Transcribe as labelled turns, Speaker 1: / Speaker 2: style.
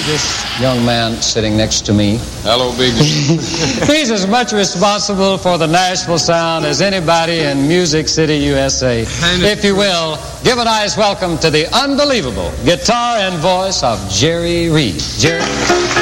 Speaker 1: this young man sitting next to me.
Speaker 2: Hello, Big G.
Speaker 1: He's as much responsible for the Nashville sound as anybody in Music City, USA. If you will, give a nice welcome to the unbelievable guitar and voice of Jerry Reed. Jerry.